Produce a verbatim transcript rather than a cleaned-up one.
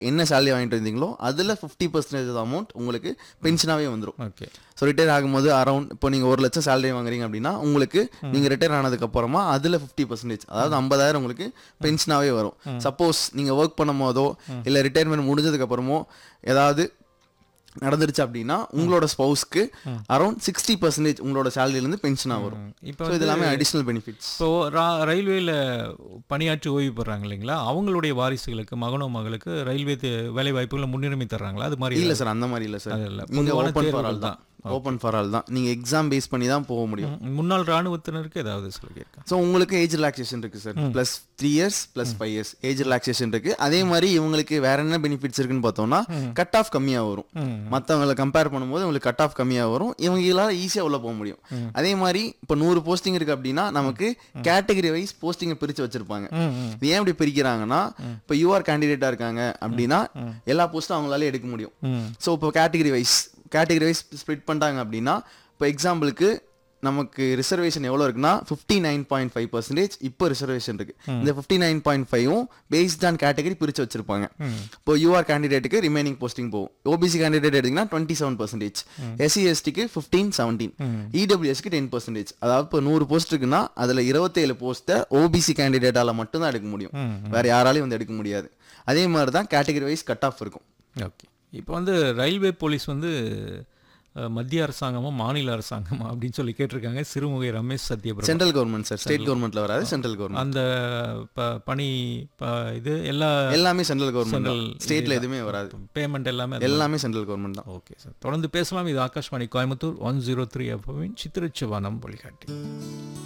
என்ன சேலரி வாங்கிட்டு இருந்தீங்களோ அதில் ஃபிஃப்டி பர்சன்டேஜ் அமௌண்ட் உங்களுக்கு பென்ஷனாகவே வந்துடும். ஓகே. ஸோ ரிட்டையர் ஆகும்போது அரௌண்ட் இப்போ நீங்கள் ஒரு லட்சம் சேலரி வாங்குறீங்க அப்படின்னா உங்களுக்கு நீங்கள் ரிட்டையர் ஆனதுக்கப்புறமா அதில் ஃபிஃப்டி பர்சன்டேஜ் அதாவது ஐம்பதாயிரம் உங்களுக்கு பென்ஷனாகவே வரும். சப்போஸ் நீங்கள் ஒர்க் பண்ணும் போதோ இல்லை ரிட்டையர்மெண்ட் முடிஞ்சதுக்கப்புறமோ ஏதாவது நடந்துருச்சு அப்படின்னா உங்களோட ஸ்பௌஸ்க்கு அரௌண்ட் சிக்ஸ்டி பர்சன்டேஜ் உங்களோட சேலரியிலேருந்து பென்ஷனாக வரும். இப்போ இது எல்லாமே அடிஷ்னல் பெனிஃபிட்ஸ். இப்போ ரயில்வேல பணியாற்றி ஓய்வு பெறாங்க இல்லைங்களா, அவங்களுடைய வாரிசுகளுக்கு மகனோ மகளுக்கு ரயில்வே வேலை வாய்ப்புகளை முன்னுரிமை தர்றாங்களா? அது மாதிரி இல்லை சார், அந்த மாதிரி இல்லை சார். நீங்கள் ஓப்பன் ஃபார் ஆல் தான் ஓப்பன் ஃபார் ஆல் தான் நீங்கள் எக்ஸாம் பேஸ் பண்ணி தான் போக முடியும். முன்னாள் ராணுவத்தினருக்கு ஏதாவது சொல்லியிருக்கேன். ஸோ உங்களுக்கு ஏஜ் ரிலாக்ஸேஷன் இருக்குது sir. Plus three years plus five years age relaxation இருக்குது. அதே மாதிரி இவங்களுக்கு வேற என்ன பெனிஃபிட்ஸ் இருக்குன்னு பார்த்தோம்னா கட் ஆஃப் கம்மியாக வரும். மற்றவங்களை கம்பேர் பண்ணும்போது உங்களுக்கு கட் ஆஃப் கம்மியாக வரும். இவங்களால ஈஸியாக உள்ள போக முடியும். அதே மாதிரி இப்போ நூறு போஸ்டிங் இருக்குது அப்படின்னா நமக்கு கேட்டகரி வைஸ் போஸ்டிங்கை பிரித்து வச்சிருப்பாங்க. ஏன் இப்படி பிரிக்கிறாங்கன்னா இப்போ யூஆர் கேண்டிடேட்டாக இருக்காங்க அப்படின்னா எல்லா போஸ்ட்டும் அவங்களால எடுக்க முடியும். ஸோ இப்போ category wise category wise split பண்ணிட்டாங்க அப்படின்னா இப்போ எக்ஸாம்பிளுக்கு நமக்கு ரிசர்வேஷன் எவ்வளோ இருக்குன்னா fifty nine point five percentage இப்போ ரிசர்வேஷன் இருக்கு. இந்த fifty nine point ஃபைவும் based on category பிரித்து வச்சிருப்பாங்க. இப்போ யூஆர் கேண்டிடேட்டுக்கு ரிமைனிங் போஸ்டிங் போகும். ஓபிசி கேண்டிடேட் எடுத்தீங்கன்னா டுவெண்ட்டி செவன் பர்சன்டேஜ், எஸ்சி எஸ்டிக்கு ஃபிஃப்டீன் செவன்டீன், இடபிள்யூஎஸ்க்கு டென் பர்சன்டேஜ். அதாவது இப்போ நூறு போஸ்ட் இருக்குன்னா அதில் இருபத்தேழு போஸ்ட்டை ஓபிசி கேண்டிடேட்டால மட்டும்தான் எடுக்க முடியும், வேற யாராலையும் வந்து எடுக்க முடியாது. அதே மாதிரி தான் கேட்டகரி வைஸ் கட் ஆஃப் இருக்கும். ஓகே. இப்போ வந்து ரயில்வே போலீஸ் வந்து மத்திய அரசாங்கமா மாநில அரசாங்கமா அப்படின்னு சொல்லி கேட்டிருக்காங்க. Sirumugai Ramesh Sathyaprabha. Central government sir, state கவர்மெண்ட்ல வராது, சென்ட்ரல் கவர்மெண்ட். அந்த பணி இது எல்லா எல்லாமே சென்ட்ரல் கவர்மெண்ட், ஸ்டேட்ல எதுவுமே வராது. பேமெண்ட் எல்லாமே எல்லாமே சென்ட்ரல் கவர்மெண்ட் தான். ஓகே சார், தொடர்ந்து பேசலாம். இது Akashvani Coimbatore one zero three எஃப்எம்மின் சித்திரச்சவானம் வழிகாட்டி.